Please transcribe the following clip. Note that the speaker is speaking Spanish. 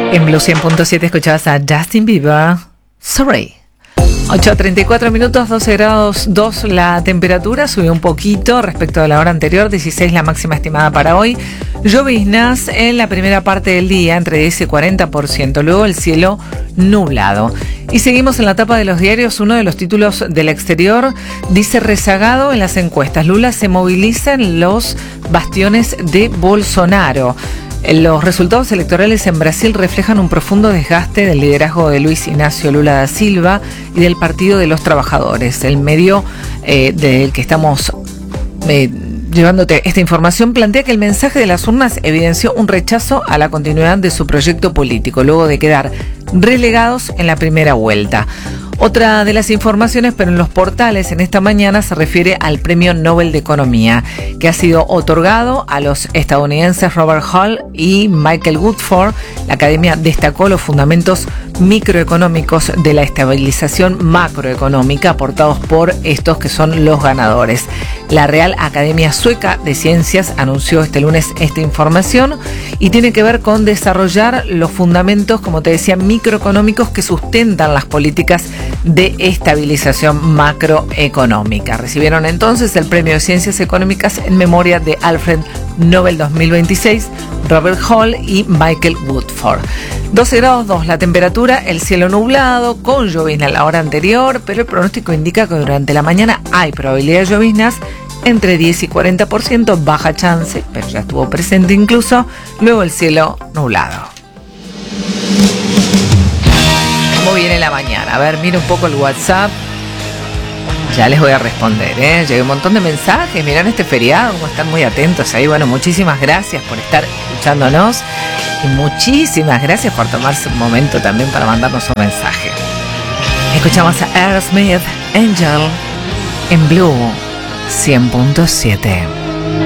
En Blue 100.7 escuchabas a Justin Bieber, Sorry. 8:34 minutos, 12 grados 2 la temperatura, subió un poquito respecto a la hora anterior, 16 la máxima estimada para hoy. Lloviznas en la primera parte del día, entre 10 y 40%, luego el cielo nublado. Y seguimos en la tapa de los diarios, uno de los títulos del exterior dice rezagado en las encuestas. Lula se moviliza en los bastiones de Bolsonaro. Los resultados electorales en Brasil reflejan un profundo desgaste del liderazgo de Luis Ignacio Lula da Silva y del Partido de los Trabajadores. El medio del que estamos llevándote esta información plantea que el mensaje de las urnas evidenció un rechazo a la continuidad de su proyecto político, luego de quedar relegados en la primera vuelta. Otra de las informaciones, pero en los portales en esta mañana, se refiere al Premio Nobel de Economía, que ha sido otorgado a los estadounidenses Robert Hall y Michael Woodford. La academia destacó los fundamentos microeconómicos de la estabilización macroeconómica aportados por estos que son los ganadores. La Real Academia Sueca de Ciencias anunció este lunes esta información y tiene que ver con desarrollar los fundamentos, como te decía, microeconómicos que sustentan las políticas de estabilización macroeconómica. Recibieron entonces el Premio de Ciencias Económicas en memoria de Alfred Nobel 2026, Robert Hall y Michael Woodford. 12 grados 2 la temperatura, el cielo nublado, con llovizna a la hora anterior, pero el pronóstico indica que durante la mañana hay probabilidad de lloviznas entre 10 y 40%, baja chance, pero ya estuvo presente incluso, luego el cielo nublado. ¿Cómo viene la mañana? A ver, mira un poco el WhatsApp. Ya les voy a responder, ¿eh? Llegué un montón de mensajes, miran este feriado, como están muy atentos ahí. Bueno, muchísimas gracias por estar escuchándonos y muchísimas gracias por tomarse un momento también para mandarnos un mensaje. Escuchamos a Aerosmith, Angel, en Blue 100.7.